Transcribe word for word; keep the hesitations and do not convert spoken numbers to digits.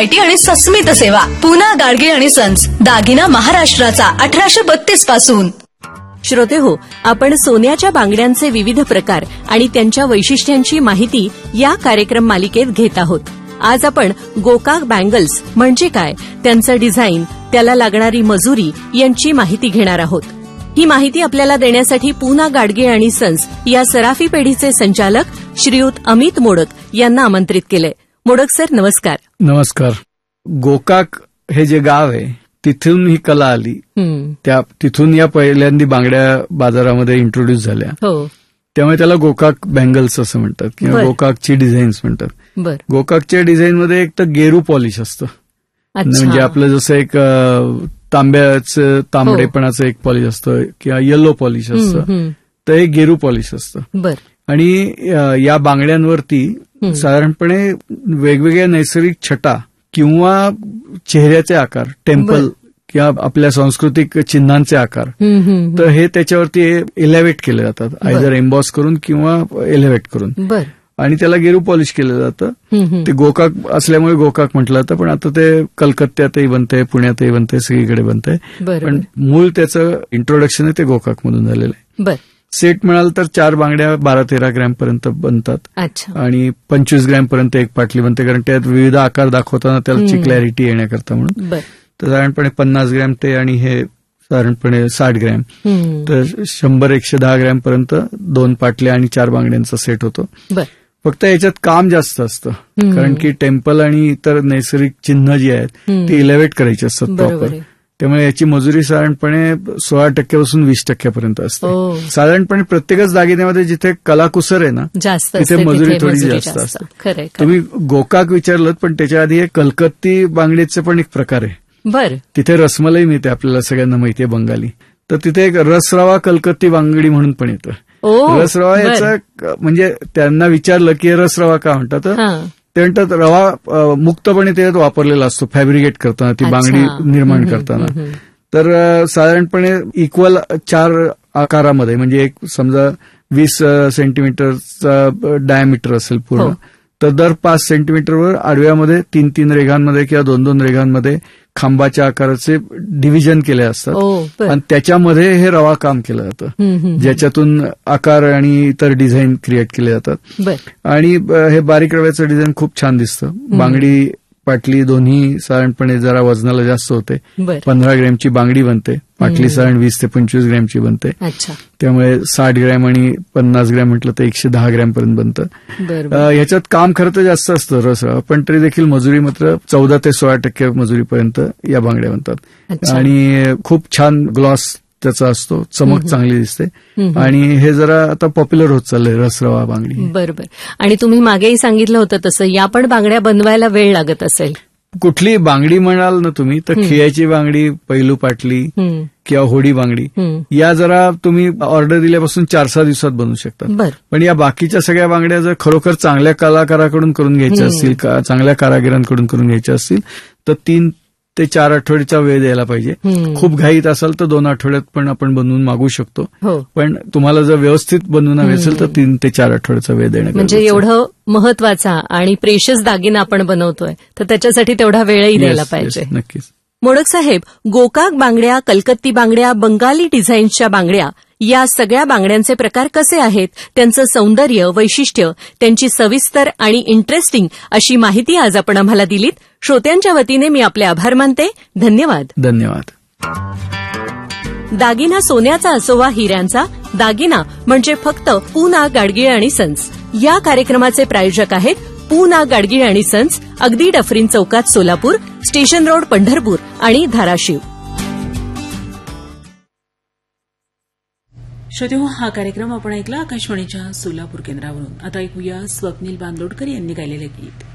Variety आणि सस्मित सेवा. पूना गाडगे आणि सन्स, दागिना महाराष्ट्राचा, अठराशे बत्तीस पासून. श्रोते हो, आपण सोन्याच्या बांगड्यांचे विविध प्रकार आणि त्यांच्या वैशिष्ट्यांची माहिती या कार्यक्रम मालिकेत घेत आहोत. आज आपण गोकाक बँगल्स म्हणजे काय, त्यांचं डिझाईन, त्याला लागणारी मजुरी यांची माहिती घेणार आहोत. ही माहिती आपल्याला देण्यासाठी पूना गाडगे आणि सन्स या सराफी पेढीचे संचालक श्रीयुत अमित मोडक यांना आमंत्रित केलंय. मोडक सर, नमस्कार. नमस्कार. गोकाक हे जे गाव आहे तिथून ही कला आली. त्या तिथून या पहिल्यांदा बांगड्या बाजारामध्ये इंट्रोड्यूस झाल्या. हो. त्यामुळे त्याला गोकाक बँगल्स असं म्हणतात किंवा गोकाकची डिझाईन्स म्हणतात. गोकाकच्या डिझाईनमध्ये एक तर गेरू पॉलिश असतं, म्हणजे आपलं जसं एक तांब्याचं तांबडेपणाचं एक पॉलिश असतं किंवा येलो पॉलिश असतं, तर हे गेरू पॉलिश असतं. आणि या बांगड्यांवरती साधारणपणे वेगवेगळ्या नैसर्गिक छटा किंवा चेहऱ्याचे आकार, टेम्पल किंवा आपल्या सांस्कृतिक चिन्हांचे आकार, तर हे त्याच्यावरती एलिव्हेट केले जातात, आयदर एम्बॉस करून किंवा एलिव्हेट करून, आणि त्याला गेरू पॉलिश केलं जातं. ते गोकाक असल्यामुळे गोकाक म्हटलं जातं, पण आता ते कलकत्त्यातही बनतंय, पुण्यातही बनतंय, सगळीकडे बनतंय. पण मूळ त्याचं इंट्रोडक्शन आहे ते गोकाक मधून झालेलं आहे. सेट म्हणाल तर चार बांगड्या बारा तेरा ग्रॅम पर्यंत बनतात आणि पंचवीस ग्रॅम पर्यंत एक पाटली बनते, कारण त्यात विविध आकार दाखवताना त्याची क्लॅरिटी येण्याकरता म्हणून. तर साधारणपणे पन्नास ग्रॅम ते आणि हे साधारणपणे साठ ग्रॅम, तर शंभर एकशे दहा ग्रॅम पर्यंत दोन पाटल्या आणि चार बांगड्यांचा सेट होतो. फक्त याच्यात काम जास्त असतं, कारण की टेम्पल आणि इतर नैसर्गिक चिन्ह जी आहेत ती इलेव्हेट करायची असतात प्रॉपर. त्यामुळे याची मजुरी साधारणपणे सोळा टक्क्यापासून वीस टक्क्यापर्यंत असते. साधारणपणे प्रत्येकच दागिन्यामध्ये जिथे कलाकुसर आहे ना तिथे मजुरी थोडी जास्त असते. तुम्ही गोकाक विचारलं, पण त्याच्या आधी एक कलकत्ती बांगडीचे पण एक प्रकार आहे. बर, तिथे रसमलाई मिळते, आपल्याला सगळ्यांना माहितीये बंगाली. तर तिथे एक रसरवा कलकत्ती बांगडी म्हणून पण येतं. रसरवा याचा म्हणजे त्यांना विचारलं की रसरवा का म्हणतात, ते म्हणतात रवा मुक्तपणे त्याच्यात वापरलेला असतो फॅब्रिकेट करताना, ती बांगडी निर्माण करताना. तर साधारणपणे इक्वल चार आकारामध्ये, म्हणजे एक समजा वीस सेंटीमीटरचा डायमीटर असेल पूर्ण, तर दर पाच सेंटीमीटरवर आडव्यामध्ये तीन तीन रेघांमध्ये किंवा दोन दोन रेघांमध्ये खांबाच्या आकाराचे डिव्हिजन केले असतात आणि त्याच्यामध्ये हे रवा काम केलं जातं, ज्याच्यातून आकार आणि इतर डिझाईन क्रिएट केले जातात. आणि हे बारीक रव्याचं डिझाईन खूप छान दिसतं. बांगडी पाटली दोन्ही साधारणपणे जरा वजनाला जास्त होते. पंधरा ग्रॅमची बांगडी बनते, पाटली साधारण वीस ते पंचवीस ग्रॅमची बनते. त्यामुळे साठ ग्रॅम आणि पन्नास ग्रॅम म्हटलं तर एकशे दहा ग्रॅम पर्यंत बनतं. ह्याच्यात काम खरं तर जास्त असतं रसरवा, पण तरी देखील मजुरी मात्र चौदा ते सोळा टक्के मजुरीपर्यंत या बांगड्या बनतात. आणि खूप छान ग्लॉस त्याचा असतो, चमक चांगली दिसते. आणि हे जरा आता पॉप्युलर होत चाललंय रसरवा बांगडी. बरोबर. आणि तुम्ही मागेही सांगितलं होतं तसं या पण बांगड्या बनवायला वेळ लागत असेल. कुठली बांगडी म्हणाल ना तुम्ही, तर खियाची बांगडी, पैलू पाटली किंवा होडी बांगडी, या जरा तुम्ही ऑर्डर दिल्यापासून चार सहा दिवसात बनवू शकता. पण या बाकीच्या सगळ्या बांगड्या जर खरोखर चांगल्या कलाकाराकडून करून घ्यायच्या असतील, चांगल्या कारागिरांकडून करून घ्यायच्या असतील, तर तीन ते चार आठवड्याचा वेळ द्यायला पाहिजे. खूप घाईत असाल तर दोन आठवड्यात पण आपण बनवून मागू शकतो. पण तुम्हाला जर व्यवस्थित बनवून हवे असेल तर तीन ते चार आठवड्याचा वेळ देणं, म्हणजे एवढं महत्वाचा आणि प्रेशियस दागिना आपण बनवतोय तर त्याच्यासाठी तेवढा वेळही द्यायला पाहिजे. नक्कीच. मोडक साहेब, गोकाक बांगड्या, कलकत्ती बांगड्या, बंगाली डिझाईन्सच्या बांगड्या, या सगळ्या बांगड्यांचे प्रकार कसे आहेत, त्यांचं सौंदर्य, वैशिष्ट्य, त्यांची सविस्तर आणि इंटरेस्टिंग अशी माहिती आज आपण आम्हाला दिलीत. श्रोत्यांच्या वतीने मी आपले आभार मानते. धन्यवाद. धन्यवाद. दागिना सोन्याचा असो वा हिऱ्यांचा, दागिना म्हणजे फक्त पूना गाडगीळ आणि सन्स. या कार्यक्रमाचे प्रायोजक आहेत पूना गाडगीळ आणि सन्स, अगदी डफरीन चौकात सोलापूर, स्टेशन रोड पंढरपूर आणि धाराशिव. श्रोतेहो, हा कार्यक्रम आपण ऐकला आकाशवाणीच्या सोलापूर केंद्रावरून. आता ऐकूया स्वप्नील बांदोडकर यांनी गायलेले गीत.